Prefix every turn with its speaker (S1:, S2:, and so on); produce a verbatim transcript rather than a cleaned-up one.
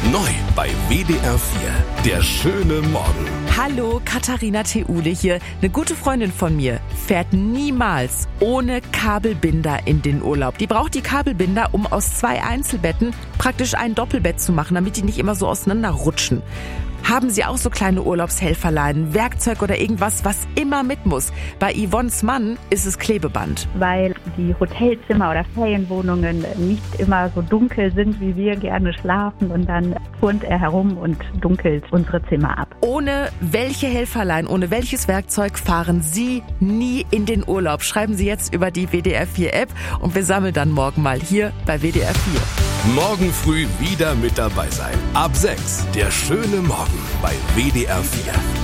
S1: Neu bei W D R vier, der schöne Morgen.
S2: Hallo, Katharina Theule hier. Eine gute Freundin von mir fährt niemals ohne Kabelbinder in den Urlaub. Die braucht die Kabelbinder, um aus zwei Einzelbetten praktisch ein Doppelbett zu machen, damit die nicht immer so auseinanderrutschen. Haben Sie auch so kleine Urlaubshelferlein, Werkzeug oder irgendwas, was immer mit muss? Bei Yvonnes Mann ist es Klebeband.
S3: Weil die Hotelzimmer oder Ferienwohnungen nicht immer so dunkel sind, wie wir gerne schlafen. Und dann turnt er herum und dunkelt unsere Zimmer ab.
S2: Ohne welche Helferlein, ohne welches Werkzeug fahren Sie nie in den Urlaub? Schreiben Sie jetzt über die W D R vier App und wir sammeln dann morgen mal hier bei W D R vier.
S1: Morgen früh wieder mit dabei sein. Ab sechs, der schöne Morgen bei W D R vier.